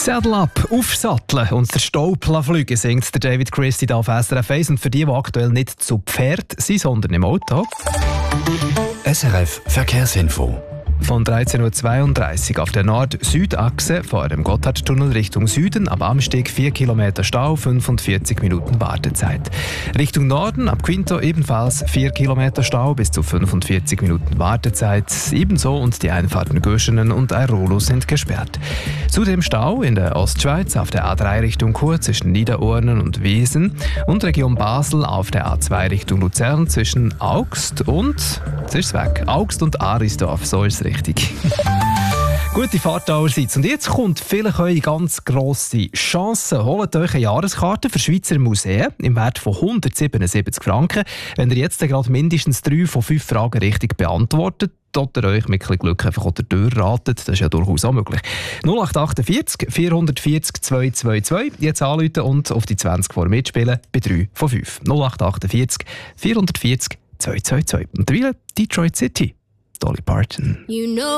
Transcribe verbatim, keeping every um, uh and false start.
Saddle up, aufsatteln und der Staub fliegen, singt der David Christie da auf S R F eins. Und für die, die aktuell nicht zu Pferd sind, sondern im Auto. S R F Verkehrsinfo. Von dreizehn Uhr zweiunddreißig auf der Nord-Süd-Achse vor dem Gotthardtunnel Richtung Süden ab Amsteg vier Kilometer Stau, fünfundvierzig Minuten Wartezeit. Richtung Norden ab Quinto ebenfalls vier Kilometer Stau bis zu fünfundvierzig Minuten Wartezeit. Ebenso und die Einfahrten Göschenen und Airolo sind gesperrt. Zudem Stau in der Ostschweiz auf der A drei Richtung Chur zwischen Niederurnen und Wesen und Region Basel auf der A zwei Richtung Luzern zwischen Augst und, jetzt ist es weg, Augst und Arisdorf, so ist es richtig. Gute Fahrt allerseits. Und jetzt kommt vielleicht eure ganz grosse Chance. Holt euch eine Jahreskarte für Schweizer Museen im Wert von hundertsiebenundsiebzig Franken. Wenn ihr jetzt gerade mindestens drei von fünf Fragen richtig beantwortet, oder euch mit ein bisschen Glück einfach unter die Tür ratet. Das ist ja durchaus auch möglich. null acht achtundvierzig vierhundertvierzig zweihundertzweiundzwanzig. Jetzt anrufen und auf die zwanzig vor mitspielen bei drei von fünf. null acht achtundvierzig vierhundertvierzig zweihundertzweiundzwanzig. Und derweil Detroit City. Dolly Parton. You know